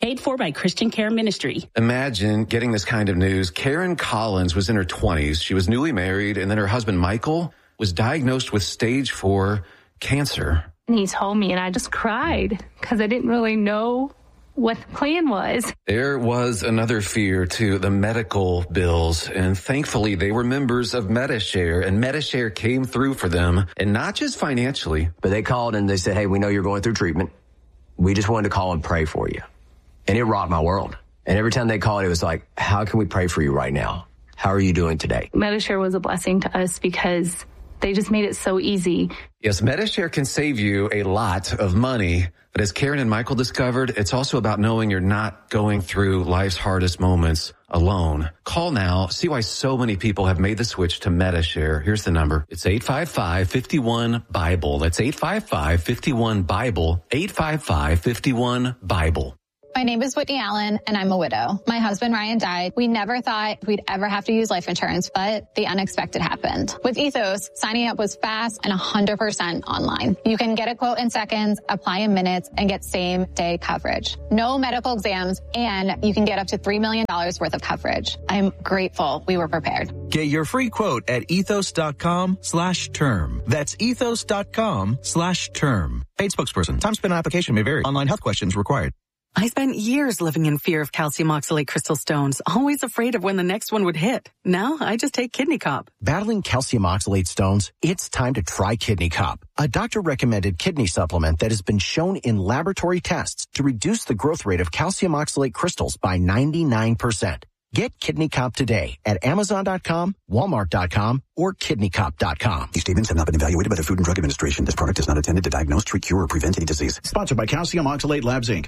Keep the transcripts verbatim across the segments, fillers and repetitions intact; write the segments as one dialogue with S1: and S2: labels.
S1: Paid for by Christian Care Ministry.
S2: Imagine getting this kind of news. Karen Collins was in her twenties. She was newly married, and then her husband, Michael, was diagnosed with stage four cancer.
S3: And he told me, and I just cried because I didn't really know what the plan was.
S2: There was another fear, too, the medical bills. And thankfully, they were members of Medi-Share, and Medi-Share came through for them, and not just financially.
S4: But they called and they said, hey, we know you're going through treatment. We just wanted to call and pray for you. And it rocked my world. And every time they called, it was like, how can we pray for you right now? How are you doing today?
S3: Medi-Share was a blessing to us because they just made it so easy.
S2: Yes, Medi-Share can save you a lot of money. But as Karen and Michael discovered, it's also about knowing you're not going through life's hardest moments alone. Call now. See why so many people have made the switch to Medi-Share. Here's the number. It's eight five five, five one, BIBLE. That's eight five five, five one, BIBLE. eight five five, five one, BIBLE.
S5: My name is Whitney Allen, and I'm a widow. My husband, Ryan, died. We never thought we'd ever have to use life insurance, but the unexpected happened. With Ethos, signing up was fast and one hundred percent online. You can get a quote in seconds, apply in minutes, and get same-day coverage. No medical exams, and you can get up to three million dollars worth of coverage. I'm grateful we were prepared.
S6: Get your free quote at ethos.com slash term. That's ethos.com slash term. Paid spokesperson. Time spent on application may vary. Online health questions required.
S7: I spent years living in fear of calcium oxalate crystal stones, always afraid of when the next one would hit. Now I just take Kidney Cop.
S8: Battling calcium oxalate stones? It's time to try Kidney Cop, a doctor-recommended kidney supplement that has been shown in laboratory tests to reduce the growth rate of calcium oxalate crystals by ninety-nine percent. Get Kidney Cop today at amazon dot com, walmart dot com, or kidney cop dot com.
S9: These statements have not been evaluated by the Food and Drug Administration. This product is not intended to diagnose, treat, cure, or prevent any disease.
S10: Sponsored by Calcium Oxalate Labs, Incorporated.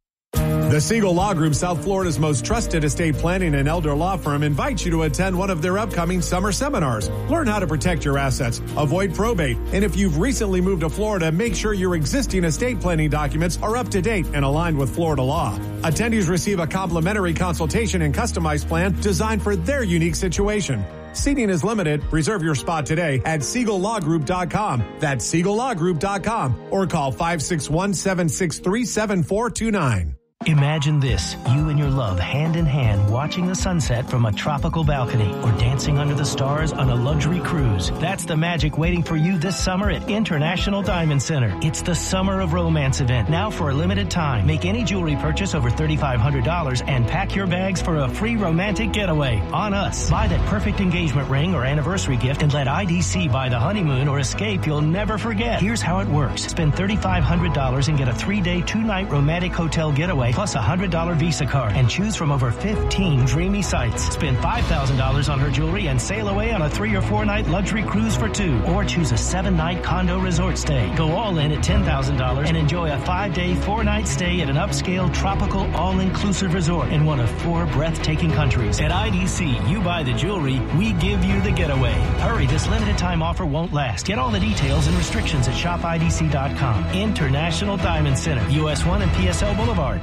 S11: The Siegel Law Group, South Florida's most trusted estate planning and elder law firm, invites you to attend one of their upcoming summer seminars. Learn how to protect your assets, avoid probate, and if you've recently moved to Florida, make sure your existing estate planning documents are up to date and aligned with Florida law. Attendees receive a complimentary consultation and customized plan designed for their unique situation. Seating is limited. Reserve your spot today at siegel law group dot com. That's siegel law group dot com or call five six one, seven six three, seven four two nine.
S12: Imagine this, you and your love hand in hand watching the sunset from a tropical balcony or dancing under the stars on a luxury cruise. That's the magic waiting for you this summer at International Diamond Center. It's the Summer of Romance event, now for a limited time. Make any jewelry purchase over three thousand five hundred dollars and pack your bags for a free romantic getaway on us. Buy that perfect engagement ring or anniversary gift and let I D C buy the honeymoon or escape you'll never forget. Here's how it works. Spend three thousand five hundred dollars and get a three-day, two-night romantic hotel getaway plus a one hundred dollars Visa card and choose from over fifteen dreamy sites. Spend five thousand dollars on her jewelry and sail away on a three or four night luxury cruise for two. Or choose a seven night condo resort stay. Go all in at ten thousand dollars and enjoy a five day, four night stay at an upscale, tropical, all-inclusive resort in one of four breathtaking countries. At I D C, you buy the jewelry, we give you the getaway. Hurry, this limited time offer won't last. Get all the details and restrictions at shop I D C dot com. International Diamond Center, U S one and P S L Boulevard.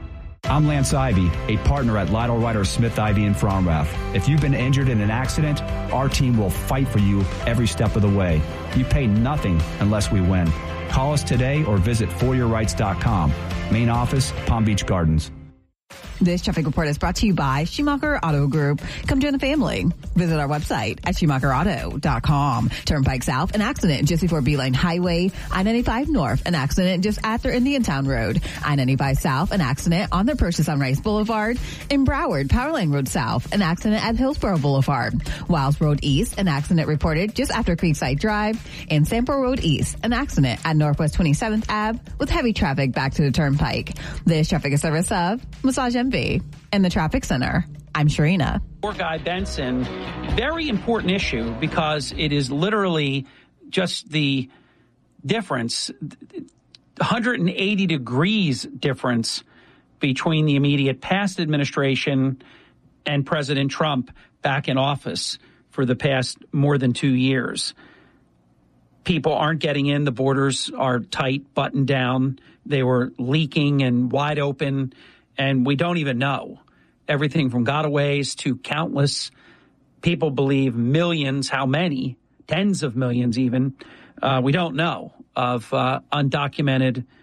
S13: I'm Lance Ivy, a partner at Lytle Ryder Smith Ivy in Fromrath. If you've been injured in an accident, our team will fight for you every step of the way. You pay nothing unless we win. Call us today or visit for your rights dot com. Main office, Palm Beach Gardens.
S14: This traffic report is brought to you by Schumacher Auto Group. Come join the family. Visit our website at schumacher auto dot com. Turnpike South, an accident just before Beeline Highway. I ninety-five North, an accident just after Indiantown Road. I ninety-five South, an accident on the Purchase on Rice Boulevard. In Broward, Powerline Road South, an accident at Hillsborough Boulevard. Wiles Road East, an accident reported just after Creekside Drive. And Sample Road East, an accident at Northwest twenty-seventh Avenue with heavy traffic back to the Turnpike. This traffic is service of Massage M V in the Traffic Center. I'm Sharina.
S15: Poor Guy Benson, very important issue because it is literally just the difference, one hundred eighty degrees difference between the immediate past administration and President Trump back in office for the past more than two years. People aren't getting in. The borders are tight, buttoned down. They were leaking and wide open. And we don't even know. Everything from gotaways to countless people believe millions, how many, tens of millions even, uh, we don't know, of uh, undocumented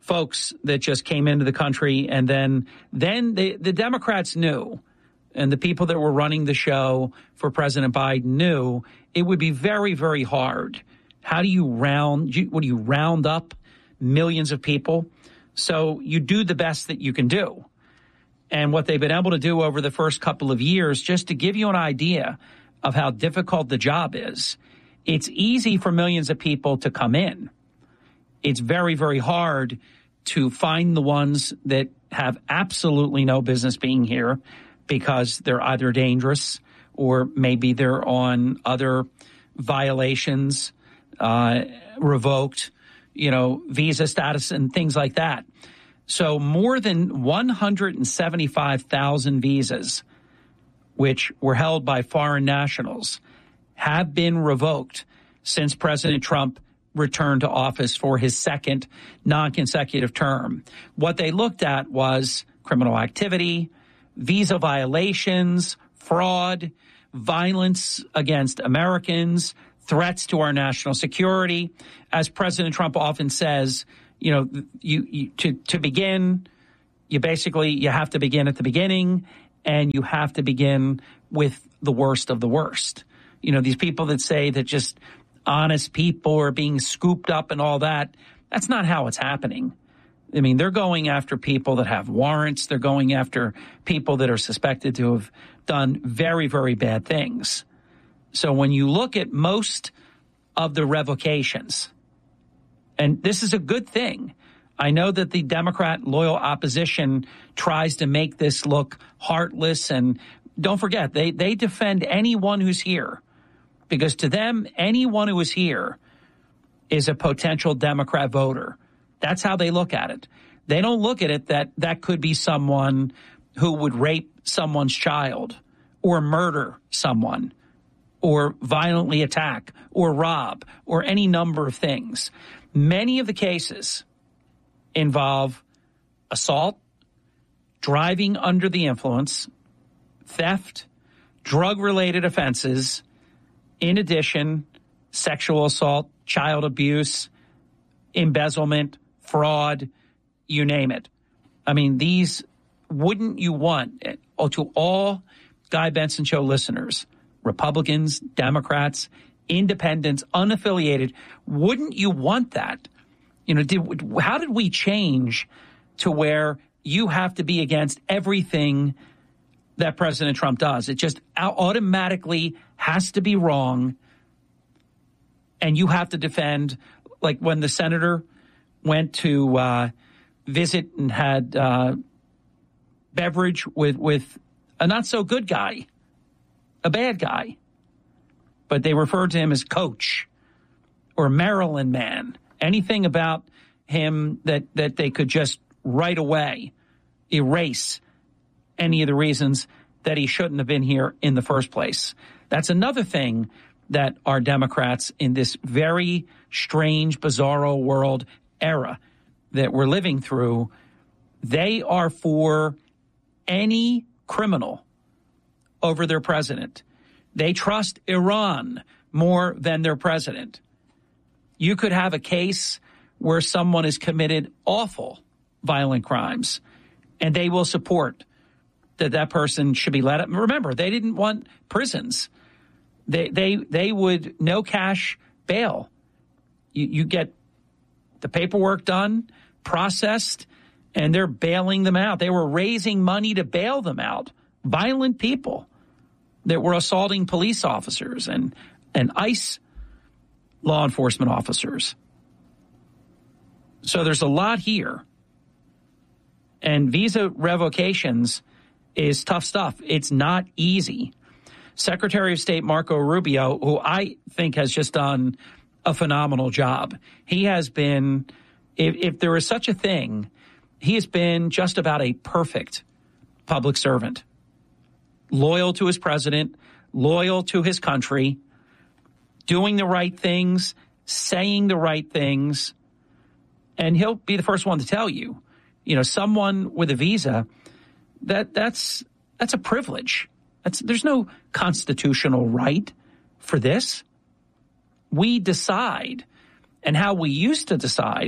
S15: folks that just came into the country, and then then the, the Democrats knew, and the people that were running the show for President Biden knew it would be very, very hard. How do you round, what do you round up millions of people? So you do the best that you can do. And what they've been able to do over the first couple of years, just to give you an idea of how difficult the job is, it's easy for millions of people to come in. It's very, very hard to find the ones that have absolutely no business being here because they're either dangerous or maybe they're on other violations, uh, revoked, you know, visa status and things like that. So more than one hundred seventy-five thousand visas, which were held by foreign nationals, have been revoked since President Trump returned to office for his second non-consecutive term. What they looked at was criminal activity, visa violations, fraud, violence against Americans, threats to our national security. As President Trump often says, you know, you, you to, to begin, you basically, you have to begin at the beginning, and you have to begin with the worst of the worst. You know, these people that say that just honest people are being scooped up and all that, that's not how it's happening. I mean, they're going after people that have warrants. They're going after people that are suspected to have done very, very bad things. So when you look at most of the revocations, and this is a good thing. I know that the Democrat loyal opposition tries to make this look heartless. And don't forget, they, they defend anyone who's here, because to them, anyone who is here is a potential Democrat voter. That's how they look at it. They don't look at it that that could be someone who would rape someone's child or murder someone or violently attack or rob or any number of things. Many of the cases involve assault, driving under the influence, theft, drug-related offenses, in addition, sexual assault, child abuse, embezzlement, fraud, you name it. I mean, these, wouldn't you want, to all Guy Benson Show listeners, Republicans, Democrats, independents, unaffiliated, wouldn't you want that? You know, did, how did we change to where you have to be against everything that President Trump does? It just automatically has to be wrong, and you have to defend, like when the senator went to uh, visit and had uh, beverage with, with a not-so-good guy, a bad guy, but they referred to him as Coach or Maryland man, anything about him that, that they could just right away erase any of the reasons that he shouldn't have been here in the first place. That's another thing that our Democrats in this very strange, bizarro world era that we're living through, they are for any criminal over their president. They trust Iran more than their president. You could have a case where someone has committed awful violent crimes, and they will support that that person should be let up. Remember, they didn't want prisons. They they they would no cash bail. You, you get the paperwork done, processed, and they're bailing them out. They were raising money to bail them out. Violent people that were assaulting police officers and, and ICE law enforcement officers. So there's a lot here. And visa revocations is tough stuff. It's not easy. Secretary of State Marco Rubio, who I think has just done a phenomenal job. He has been, if, if there is such a thing, he has been just about a perfect public servant. Loyal to his president, loyal to his country, doing the right things, saying the right things. And he'll be the first one to tell you, you know, someone with a visa, that that's that's a privilege. That's, there's no constitutional right for this. We decide, and how we used to decide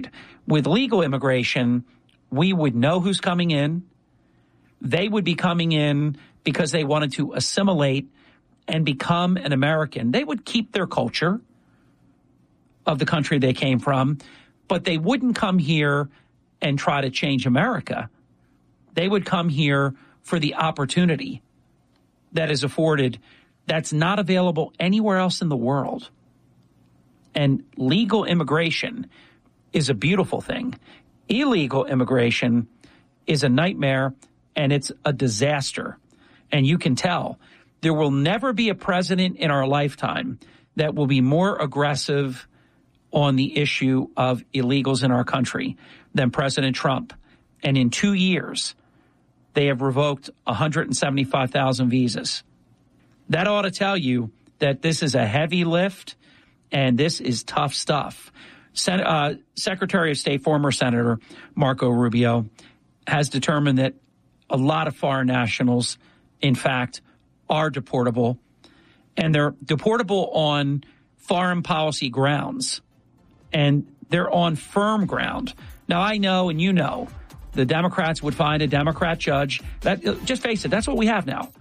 S15: With legal immigration, we would know who's coming in. They would be coming in because they wanted to assimilate and become an American. They would keep their culture of the country they came from, but they wouldn't come here and try to change America. They would come here for the opportunity that is afforded that's not available anywhere else in the world. And legal immigration is a beautiful thing. Illegal immigration is a nightmare, and it's a disaster. And you can tell there will never be a president in our lifetime that will be more aggressive on the issue of illegals in our country than President Trump. And in two years, they have revoked one hundred seventy-five thousand visas. That ought to tell you that this is a heavy lift and this is tough stuff. Sen- uh, Secretary of State, former Senator Marco Rubio, has determined that a lot of foreign nationals, in fact, are deportable, and they're deportable on foreign policy grounds, and they're on firm ground. Now, I know, and you know, the Democrats would find a Democrat judge. That, just face it, that's what we have now.